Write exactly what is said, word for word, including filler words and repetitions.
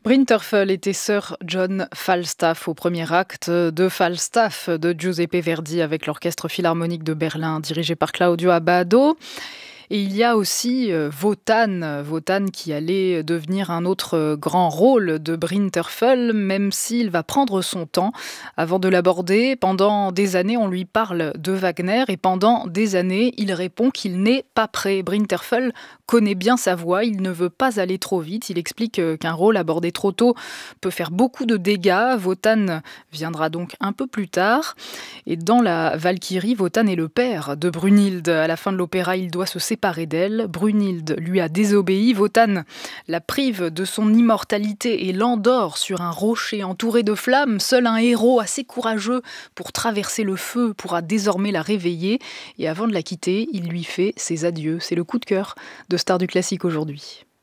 Brinterfell était Sir John Falstaff au premier acte de Falstaff de Giuseppe Verdi avec l'Orchestre Philharmonique de Berlin dirigé par Claudio Abbado. Et il y a aussi euh, Wotan, Wotan qui allait devenir un autre euh, grand rôle de Brinterfell, même s'il va prendre son temps avant de l'aborder. Pendant des années, on lui parle de Wagner et pendant des années, il répond qu'il n'est pas prêt. Brinterfell connaît bien sa voix, il ne veut pas aller trop vite. Il explique euh, qu'un rôle abordé trop tôt peut faire beaucoup de dégâts. Wotan viendra donc un peu plus tard. Et dans la Valkyrie, Wotan est le père de Brunhilde. À la fin de l'opéra, il doit se séparer d'elle. Brunhilde lui a désobéi. Wotan la prive de son immortalité et l'endort sur un rocher entouré de flammes. Seul un héros assez courageux pour traverser le feu pourra désormais la réveiller. Et avant de la quitter, il lui fait ses adieux. C'est le coup de cœur de Star du classique aujourd'hui.